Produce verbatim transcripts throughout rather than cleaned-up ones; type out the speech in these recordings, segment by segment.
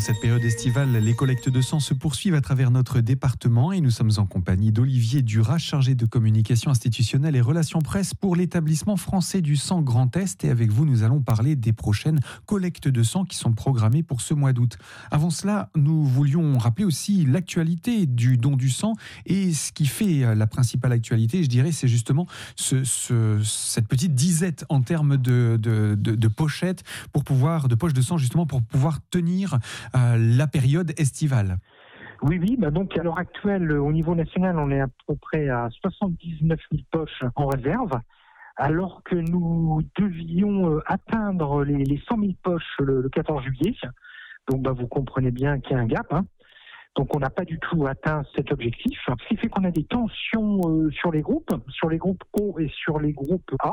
cette période estivale, les collectes de sang se poursuivent à travers notre département et nous sommes en compagnie d'Olivier Duras, chargé de communication institutionnelle et relations presse pour l'établissement français du sang Grand Est. Et avec vous, nous allons parler des prochaines collectes de sang qui sont programmées pour ce mois d'août. Avant cela, nous voulions rappeler aussi l'actualité du don du sang et ce qui fait la principale actualité, je dirais, c'est justement ce, ce, cette petite disette en termes de, de, de, de pochettes pour pouvoir, de poches de sang justement pour pouvoir tenir euh, la période estivale. Oui, oui, bah donc à l'heure actuelle, au niveau national, on est à peu près à soixante-dix-neuf mille poches en réserve, alors que nous devions atteindre les, les cent mille poches le, le quatorze juillet. Donc bah, vous comprenez bien qu'il y a un gap. Hein. Donc on n'a pas du tout atteint cet objectif, ce qui fait qu'on a des tensions euh, sur les groupes, sur les groupes O et sur les groupes A.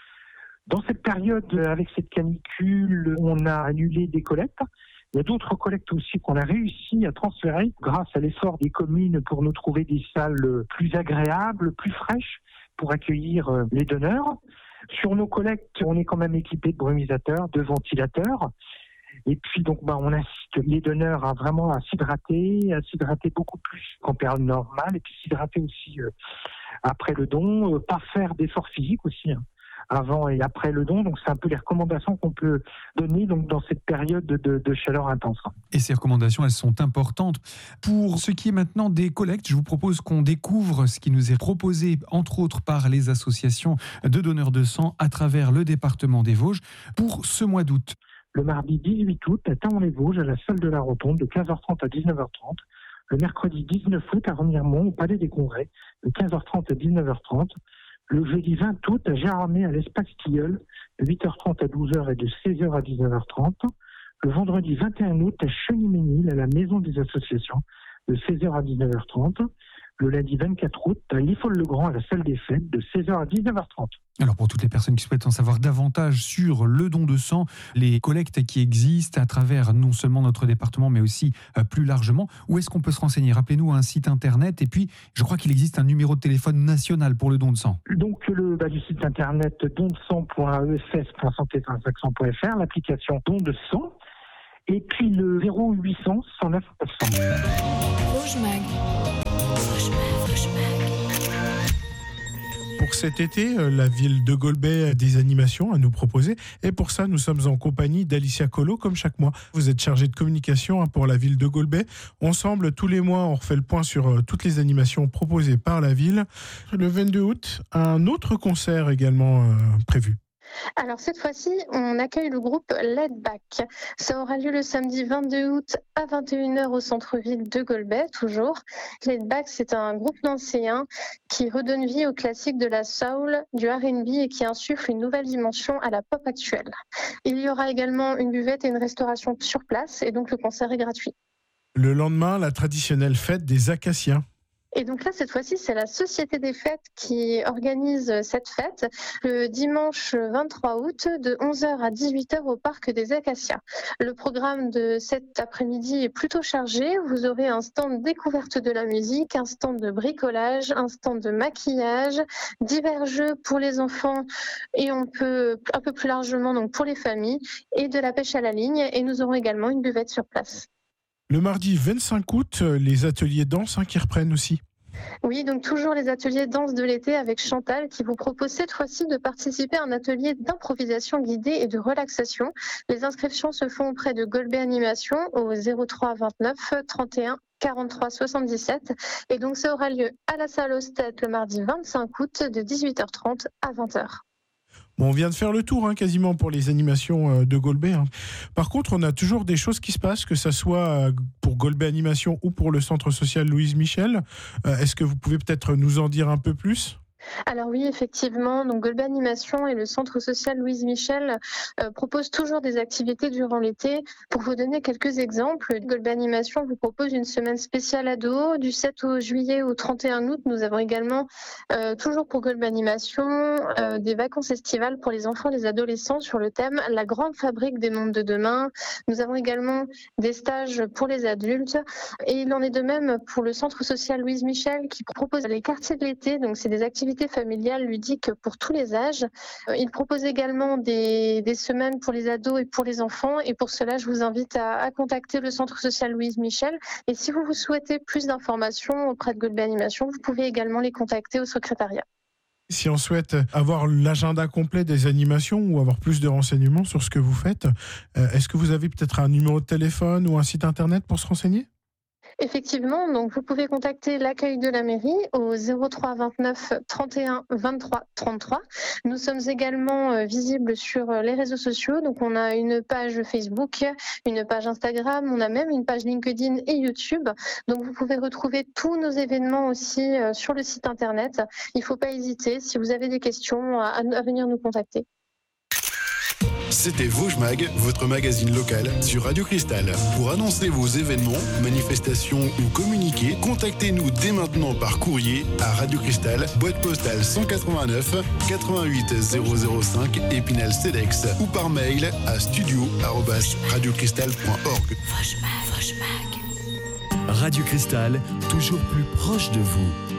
Dans cette période, avec cette canicule, on a annulé des collectes. Il y a d'autres collectes aussi qu'on a réussi à transférer grâce à l'effort des communes pour nous trouver des salles plus agréables, plus fraîches pour accueillir les donneurs. Sur nos collectes, on est quand même équipé de brumisateurs, de ventilateurs. Et puis donc bah, on incite les donneurs à vraiment à s'hydrater, à s'hydrater beaucoup plus qu'en période normale, et puis s'hydrater aussi euh, après le don, euh, pas faire d'efforts physiques aussi. Hein. Avant et après le don, donc c'est un peu les recommandations qu'on peut donner donc dans cette période de, de, de chaleur intense. Et ces recommandations, elles sont importantes. Pour ce qui est maintenant des collectes, je vous propose qu'on découvre ce qui nous est proposé, entre autres par les associations de donneurs de sang à travers le département des Vosges pour ce mois d'août. Le mardi dix-huit août, à Taon-les-Vosges, à la salle de la Rotonde, de quinze heures trente à dix-neuf heures trente. Le mercredi dix-neuf août, à Remiremont, au Palais des Congrès, de quinze heures trente à dix-neuf heures trente. Le jeudi vingt août, à Gérardmer, à l'Espace Tilleul, de huit heures trente à douze heures et de seize heures à dix-neuf heures trente. Le vendredi vingt et un août, à Cheny-Ménil, à la Maison des Associations, de seize heures à dix-neuf heures trente. Le lundi vingt-quatre août, à Liffol-le-Grand, à la salle des fêtes, de seize heures à dix-neuf heures trente. Alors pour toutes les personnes qui souhaitent en savoir davantage sur le don de sang, les collectes qui existent à travers non seulement notre département mais aussi euh, plus largement, où est-ce qu'on peut se renseigner ? Rappelez-nous un site internet et puis je crois qu'il existe un numéro de téléphone national pour le don de sang. Donc le bah, du site internet don de sang point e f s point santé tiret accent point f r, l'application don de sang et puis le zéro huit cents cent neuf neuf cents. Vosges Mag. Vosges Mag, Vosges Mag. Pour cet été, la ville de Golbet a des animations à nous proposer. Et pour ça, nous sommes en compagnie d'Alicia Collot, comme chaque mois. Vous êtes chargée de communication pour la ville de Golbet. Ensemble, tous les mois, on refait le point sur toutes les animations proposées par la ville. Le vingt-deux août, un autre concert également euh, prévu. Alors cette fois-ci, on accueille le groupe Laid Back. Ça aura lieu le samedi vingt-deux août à vingt et une heures au centre-ville de Golbet, toujours. Laid Back, c'est un groupe nancéen qui redonne vie aux classiques de la soul, du R and B et qui insuffle une nouvelle dimension à la pop actuelle. Il y aura également une buvette et une restauration sur place et donc le concert est gratuit. Le lendemain, la traditionnelle fête des Acaciens. Et donc là, cette fois-ci, c'est la Société des Fêtes qui organise cette fête le dimanche vingt-trois août de onze heures à dix-huit heures au Parc des Acacias. Le programme de cet après-midi est plutôt chargé. Vous aurez un stand découverte de la musique, un stand de bricolage, un stand de maquillage, divers jeux pour les enfants et on peut un peu plus largement donc pour les familles et de la pêche à la ligne. Et nous aurons également une buvette sur place. Le mardi vingt-cinq août, les ateliers danse hein, qui reprennent aussi. Oui, donc toujours les ateliers danse de l'été avec Chantal qui vous propose cette fois-ci de participer à un atelier d'improvisation guidée et de relaxation. Les inscriptions se font auprès de Golbet Animation au zéro trois vingt-neuf trente et un quarante-trois soixante-dix-sept et donc ça aura lieu à la salle Ostet le mardi vingt-cinq août de dix-huit heures trente à vingt heures. Bon, on vient de faire le tour hein, quasiment pour les animations de Golbet. Hein. Par contre, on a toujours des choses qui se passent, que ce soit pour Golbet Animation ou pour le centre social Louise Michel. Euh, est-ce que vous pouvez peut-être nous en dire un peu plus ? Alors oui, effectivement, donc Golbet Animation et le centre social Louise Michel euh, proposent toujours des activités durant l'été. Pour vous donner quelques exemples, Golbet Animation vous propose une semaine spéciale ado du sept juillet au trente et un août. Nous avons également, euh, toujours pour Golbet Animation, euh, des vacances estivales pour les enfants et les adolescents sur le thème La grande fabrique des mondes de demain. Nous avons également des stages pour les adultes et il en est de même pour le centre social Louise Michel qui propose les quartiers de l'été. Donc c'est des activités activités familiales ludiques pour tous les âges. Il propose également des, des semaines pour les ados et pour les enfants. Et pour cela, je vous invite à, à contacter le Centre social Louise Michel. Et si vous, vous souhaitez plus d'informations auprès de Golbet Animation, vous pouvez également les contacter au secrétariat. Si on souhaite avoir l'agenda complet des animations ou avoir plus de renseignements sur ce que vous faites, euh, est-ce que vous avez peut-être un numéro de téléphone ou un site internet pour se renseigner ? Effectivement, donc vous pouvez contacter l'accueil de la mairie au zéro trois vingt-neuf trente et un vingt-trois trente-trois. Nous sommes également euh, visibles sur les réseaux sociaux. Donc on a une page Facebook, une page Instagram, on a même une page LinkedIn et YouTube. Donc vous pouvez retrouver tous nos événements aussi euh, sur le site internet. Il ne faut pas hésiter, si vous avez des questions, à, à venir nous contacter. C'était Vosges Mag, votre magazine local sur Radio Cristal. Pour annoncer vos événements, manifestations ou communiquer, contactez-nous dès maintenant par courrier à Radio Cristal, boîte postale cent quatre-vingt-neuf quatre-vingt-huit zéro zéro cinq Épinal Cedex ou par mail à studio arobase radiocristal point org. Vosges Mag. Radio Cristal, toujours plus proche de vous.